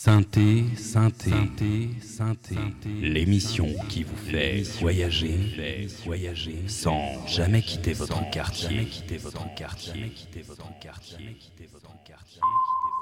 Synthé, l'émission qui vous fait voyager sans jamais quitter votre quartier.